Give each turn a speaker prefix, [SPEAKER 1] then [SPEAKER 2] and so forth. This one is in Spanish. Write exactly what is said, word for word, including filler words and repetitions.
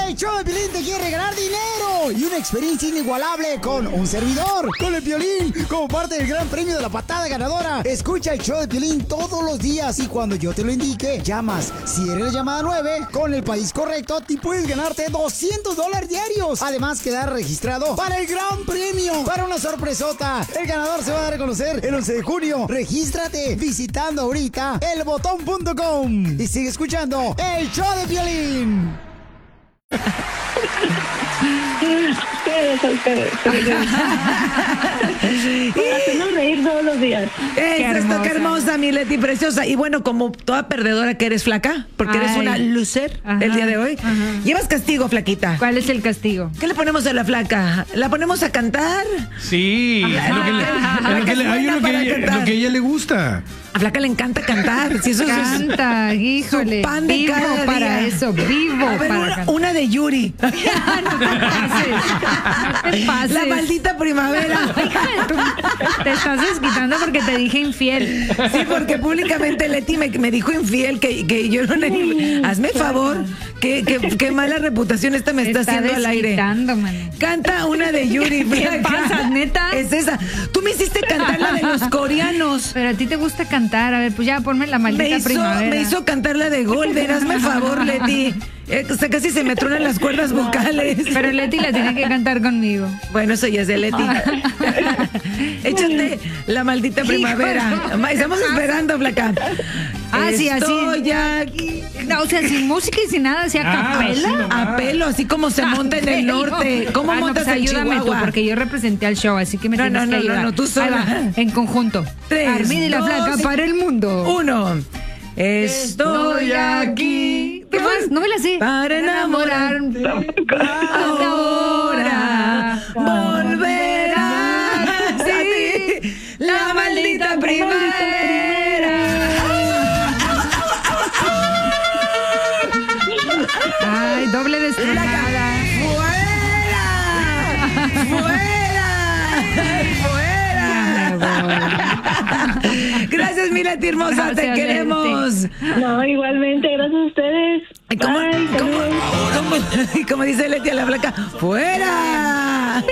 [SPEAKER 1] El show de Piolín te quiere regalar dinero y una experiencia inigualable con un servidor, con el Piolín, como parte del gran premio de la patada ganadora. Escucha el show de Piolín todos los días y cuando yo te lo indique, llamas. Si eres la llamada nueve, con el país correcto, te puedes ganarte doscientos dólares diarios. Además, quedar registrado para el gran premio, para una sorpresota. El ganador se va a dar a conocer el once de junio. Regístrate visitando ahorita el botón punto com y sigue escuchando el show de Piolín.
[SPEAKER 2] Ustedes, ustedes. Para hacernos reír todos los días.
[SPEAKER 3] Qué hermosa. Qué hermosa, mi Leti, preciosa. Y bueno, como toda perdedora que eres, flaca, porque Ay. eres una loser Ajá. el día de hoy, Ajá. llevas castigo, flaquita.
[SPEAKER 4] ¿Cuál es el castigo?
[SPEAKER 3] ¿Qué le ponemos a la flaca? ¿La ponemos a cantar?
[SPEAKER 5] Sí, lo que le, lo que le, hay lo que, ella, lo que a ella le gusta.
[SPEAKER 3] A Flaca le encanta cantar. Si eso
[SPEAKER 4] Canta,
[SPEAKER 3] es
[SPEAKER 4] híjole.
[SPEAKER 3] Su pan de
[SPEAKER 4] vivo
[SPEAKER 3] cada
[SPEAKER 4] para
[SPEAKER 3] día.
[SPEAKER 4] eso, vivo
[SPEAKER 3] a ver,
[SPEAKER 4] para
[SPEAKER 3] una,
[SPEAKER 4] cantar.
[SPEAKER 3] una de Yuri.
[SPEAKER 4] No te pases. No te pases.
[SPEAKER 3] La maldita primavera.
[SPEAKER 4] Te estás desquitando porque te dije infiel.
[SPEAKER 3] Sí, porque públicamente Leti me, me dijo infiel que, que yo no le... Hazme favor. Qué, qué, qué mala reputación esta me está, está haciendo al aire.
[SPEAKER 4] Man.
[SPEAKER 3] Canta una de Yuri.
[SPEAKER 4] ¿Qué pasa, neta?
[SPEAKER 3] Es esa. Tú me hiciste cantar la de los coreanos.
[SPEAKER 4] Pero a ti te gusta cantar. A ver, pues ya ponme la maldita
[SPEAKER 3] me hizo,
[SPEAKER 4] primavera.
[SPEAKER 3] Me hizo cantar la de Golden. Hazme favor, Leti. Eh, o sea, casi se me tronan las cuerdas vocales.
[SPEAKER 4] Pero Leti la tiene que cantar conmigo.
[SPEAKER 3] Bueno, eso ya es de Leti. Échate la maldita primavera. Estamos esperando, Flaca.
[SPEAKER 4] Ah, sí, así.
[SPEAKER 3] Estoy aquí.
[SPEAKER 4] No, o sea, sin música y sin nada, así a
[SPEAKER 5] Ah,
[SPEAKER 4] capela.
[SPEAKER 5] sí,
[SPEAKER 3] a pelo, así como se monta en el norte. ¿Cómo
[SPEAKER 4] ah,
[SPEAKER 3] montas
[SPEAKER 4] no, pues
[SPEAKER 3] en
[SPEAKER 4] ayúdame
[SPEAKER 3] Chihuahua?
[SPEAKER 4] tú, porque yo representé al show, así que me
[SPEAKER 3] No,
[SPEAKER 4] tienes
[SPEAKER 3] no,
[SPEAKER 4] que
[SPEAKER 3] no,
[SPEAKER 4] ayudar.
[SPEAKER 3] no, no, tú sola.
[SPEAKER 4] Ahí va, en conjunto.
[SPEAKER 3] Tres,
[SPEAKER 4] Armida y la
[SPEAKER 3] dos,
[SPEAKER 4] Flaca para el mundo.
[SPEAKER 3] Uno. Estoy aquí.
[SPEAKER 4] ¿Qué más? No me la sé.
[SPEAKER 3] Para enamorar. Ahora volverás. Sí, la maldita primavera.
[SPEAKER 4] Ay, doble destronada.
[SPEAKER 3] ¡Fuera! ¡Fuera! ¡Fuera! Gracias, mi Leti hermosa,
[SPEAKER 4] Gracias,
[SPEAKER 3] te queremos.
[SPEAKER 2] No, igualmente, gracias a ustedes.
[SPEAKER 3] ¿Cómo,
[SPEAKER 2] Bye,
[SPEAKER 3] cómo,
[SPEAKER 2] saludos.
[SPEAKER 3] cómo, como dice Leti a la Flaca? ¡Fuera!